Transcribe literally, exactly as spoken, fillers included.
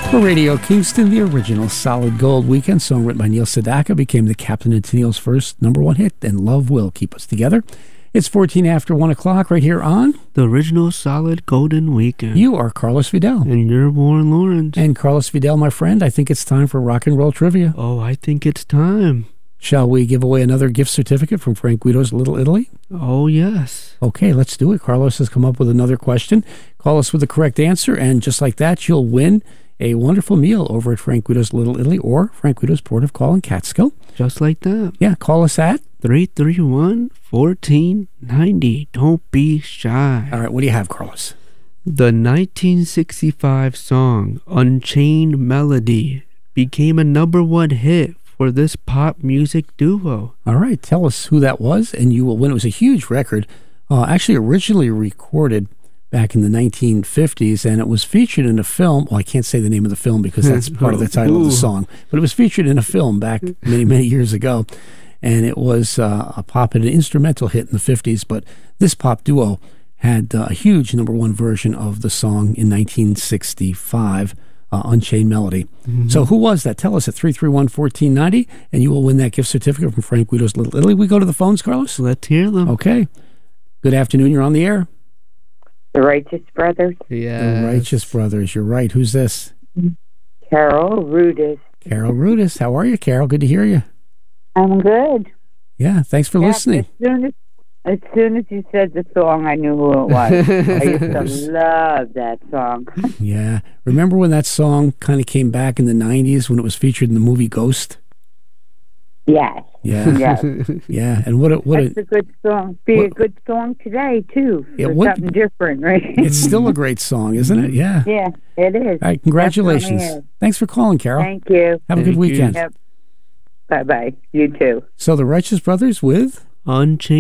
For Radio Kingston, the original Solid Gold Weekend song written by Neil Sedaka became the Captain and Tennille's first number one hit, and Love Will Keep Us Together. It's fourteen after one o'clock right here on the original Solid Golden Weekend. You are Carlos Vidal. And you're Warren Lawrence. And Carlos Vidal, my friend, I think it's time for rock and roll trivia. Oh, I think it's time. Shall we give away another gift certificate from Frank Guido's Little Italy? Oh, yes. Okay, let's do it. Carlos has come up with another question. Call us with the correct answer, and just like that, you'll win a wonderful meal over at Frank Guido's Little Italy or Frank Guido's Port of Call in Catskill. Just like that. Yeah, call us at three three one, one four nine zero. Don't be shy. All right, what do you have, Carlos? The nineteen sixty-five song Unchained Melody became a number one hit for this pop music duo. All right, tell us who that was, and you will win. It was a huge record, uh, actually originally recorded back in the nineteen fifties, and it was featured in a film. Well, I can't say the name of the film because that's part of the title of the song, but it was featured in a film back many, many years ago, and it was uh, a pop and an instrumental hit in the fifties, but this pop duo had uh, a huge number one version of the song in nineteen sixty-five, uh, Unchained Melody. Mm-hmm. So who was that? Tell us at three three one, one four nine zero, and you will win that gift certificate from Frank Guido's Little Italy. We go to the phones, Carlos? Let's hear them. Okay. Good afternoon. You're on the air. The Righteous Brothers. Yeah. The Righteous Brothers. You're right. Who's this? Carol Rudis. Carol Rudis. How are you, Carol? Good to hear you. I'm good. Yeah, thanks for yeah, listening. As soon as, as soon as you said the song, I knew who it was. I used to love that song. Yeah. Remember when that song kind of came back in the nineties when it was featured in the movie Ghost? Yes. Yeah. Yes. Yeah. And what a, what That's a, a good song. Be what, a good song today, too. It for would, something different, right? It's still a great song, isn't it? Yeah. Yeah, it is. All right. Congratulations. Thanks for calling, Carol. Thank you. Have a good weekend. Yep. Bye-bye. You too. So the Righteous Brothers with Unchained